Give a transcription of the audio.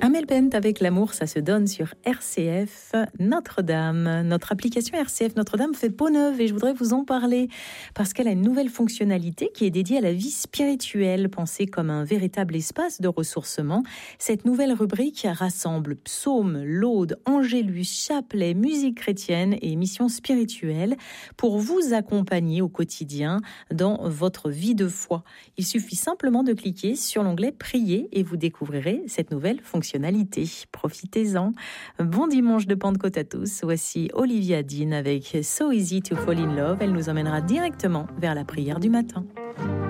Amel Bent avec l'amour, ça se donne sur RCF Notre-Dame. Notre application RCF Notre-Dame fait peau neuve et je voudrais vous en parler parce qu'elle a une nouvelle fonctionnalité qui est dédiée à la vie spirituelle, pensée comme un véritable espace de ressourcement. Cette nouvelle rubrique rassemble psaumes, laudes, angélus, chapelets, musique chrétienne et émissions spirituelles pour vous accompagner au quotidien dans votre vie de foi. Il suffit simplement de cliquer sur l'onglet Prier et vous découvrirez cette nouvelle fonctionnalité. Profitez-en. Bon dimanche de Pentecôte à tous. Voici Olivia Dean avec So Easy to Fall in Love. Elle nous emmènera directement vers la prière du matin.